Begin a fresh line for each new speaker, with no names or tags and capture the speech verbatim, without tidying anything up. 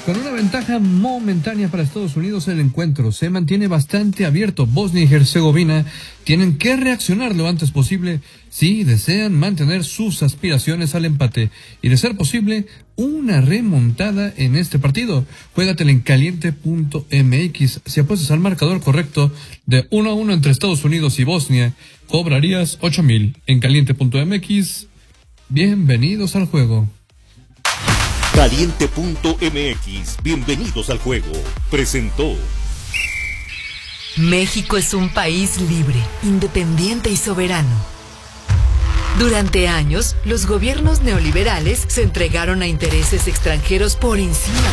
Con una ventaja momentánea para Estados Unidos, el encuentro se mantiene bastante abierto. Bosnia y Herzegovina tienen que reaccionar lo antes posible si desean mantener sus aspiraciones al empate y, de ser posible, una remontada en este partido. Juégatela en caliente punto m x. Si apuestas al marcador correcto de uno a uno entre Estados Unidos y Bosnia, cobrarías ocho mil. En caliente punto m x, bienvenidos al juego.
caliente punto m x, bienvenidos al juego, presentó.
México es un país libre, independiente y soberano. Durante años, los gobiernos neoliberales se entregaron a intereses extranjeros por encima